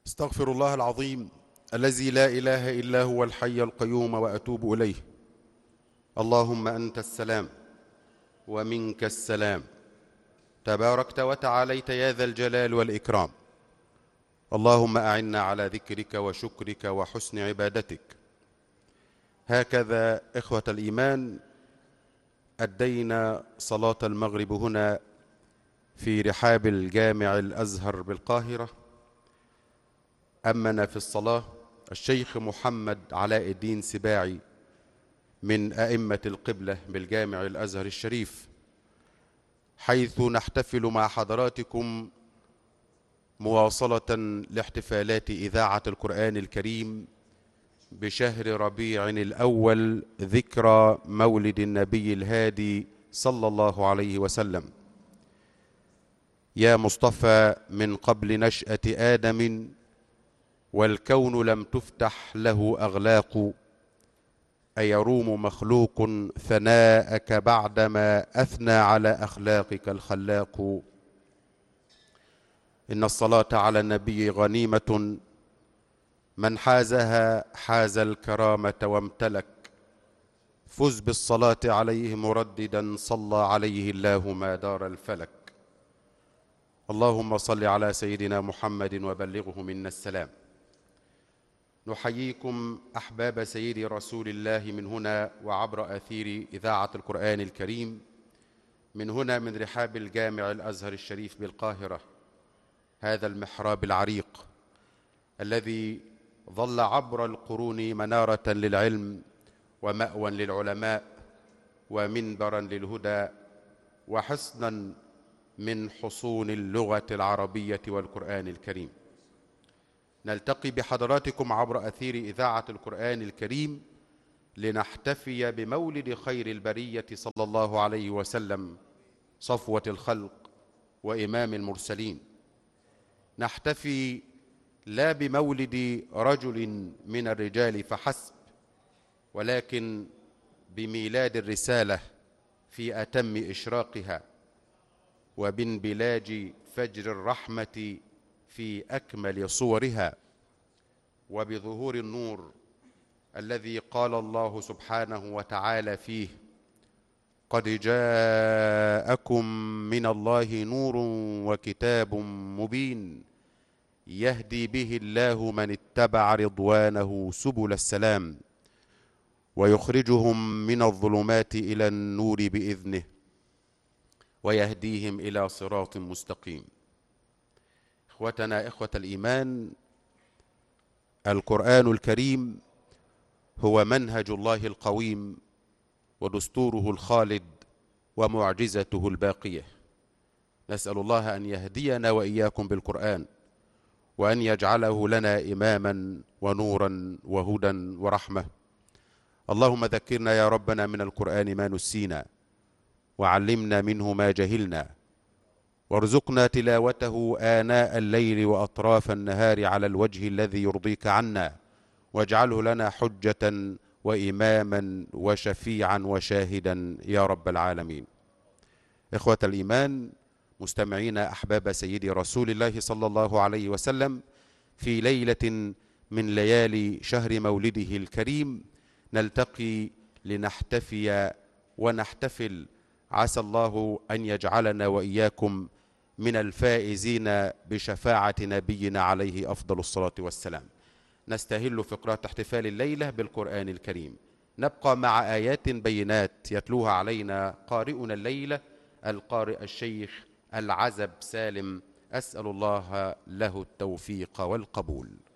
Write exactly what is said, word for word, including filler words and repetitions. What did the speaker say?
استغفر الله العظيم الذي لا إله إلا هو الحي القيوم وأتوب إليه. اللهم أنت السلام ومنك السلام، تباركت وتعاليت يا ذا الجلال والإكرام. اللهم أعنا على ذكرك وشكرك وحسن عبادتك. هكذا إخوة الإيمان أدينا صلاة المغرب هنا في رحاب الجامع الأزهر بالقاهرة. أمنا في الصلاة الشيخ محمد علاء الدين سباعي من أئمة القبلة بالجامع الأزهر الشريف، حيث نحتفل مع حضراتكم مواصلة لاحتفالات إذاعة القرآن الكريم بشهر ربيع الأول، ذكرى مولد النبي الهادي صلى الله عليه وسلم. يا مصطفى من قبل نشأة آدم والكون لم تفتح له أغلاق، أيروم مخلوق ثناءك بعدما أثنى على أخلاقك الخلاق. إن الصلاة على النبي غنيمة، من حازها حاز الكرامة وامتلك. فز بالصلاة عليه مرددا صلى عليه الله ما دار الفلك. اللهم صل على سيدنا محمد وبلغه منا السلام. نحييكم أحباب سيد رسول الله من هنا وعبر أثير إذاعة القرآن الكريم، من هنا من رحاب الجامع الأزهر الشريف بالقاهرة، هذا المحراب العريق الذي ظل عبر القرون منارة للعلم ومأوى للعلماء ومنبرا للهدى وحصنا من حصون اللغة العربية والقرآن الكريم. نلتقي بحضراتكم عبر أثير إذاعة القرآن الكريم لنحتفي بمولد خير البرية صلى الله عليه وسلم، صفوة الخلق وإمام المرسلين. نحتفي لا بمولد رجل من الرجال فحسب، ولكن بميلاد الرسالة في أتم إشراقها، وبانبلاج فجر الرحمة في أكمل صورها، وبظهور النور الذي قال الله سبحانه وتعالى فيه: قد جاءكم من الله نور وكتاب مبين يهدي به الله من اتبع رضوانه سبل السلام ويخرجهم من الظلمات إلى النور بإذنه ويهديهم إلى صراط مستقيم. إخوتنا إخوة الإيمان، القرآن الكريم هو منهج الله القويم ودستوره الخالد ومعجزته الباقية. نسأل الله أن يهدينا وإياكم بالقرآن، وأن يجعله لنا إماما ونورا وهدى ورحمة. اللهم ذكرنا يا ربنا من القرآن ما نسينا، وعلمنا منه ما جهلنا، وارزقنا تلاوته آناء الليل وأطراف النهار على الوجه الذي يرضيك عنا، واجعله لنا حجة وإماما وشفيعا وشاهدا يا رب العالمين. إخوة الإيمان، مستمعين أحباب سيدي رسول الله صلى الله عليه وسلم، في ليلة من ليالي شهر مولده الكريم نلتقي لنحتفي ونحتفل. عسى الله أن يجعلنا وإياكم من الفائزين بشفاعة نبينا عليه أفضل الصلاة والسلام. نستهل فقرات احتفال الليلة بالقرآن الكريم. نبقى مع آيات بينات يتلوها علينا قارئنا الليلة القارئ الشيخ العزب سالم، أسأل الله له التوفيق والقبول.